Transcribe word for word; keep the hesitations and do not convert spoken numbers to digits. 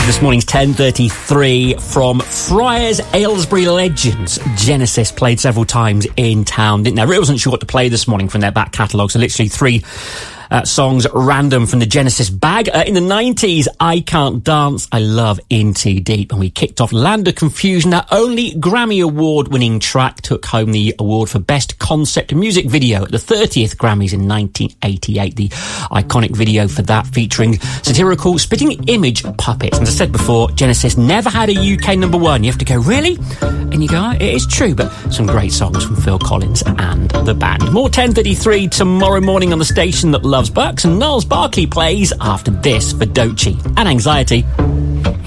this morning's ten thirty-three from Friars Aylesbury Legends. Genesis played several times in town, didn't they? I really wasn't sure what to play this morning from their back catalogue, so literally three Uh, songs random from the Genesis bag. Uh, in the nineties, I Can't Dance, I Love In Too Deep. And we kicked off Land of Confusion. Our only Grammy Award-winning track took home the award for Best Concept Music Video at the thirtieth Grammys in nineteen eighty-eight. The iconic video for that featuring satirical spitting image puppets. And as I said before, Genesis never had a U K number one. You have to go, really? And you go, oh, it is true. But some great songs from Phil Collins and the band. More ten thirty-three tomorrow morning on the station that loves Bucks, and Niles Barkley plays after this for Doechii and Anxiety.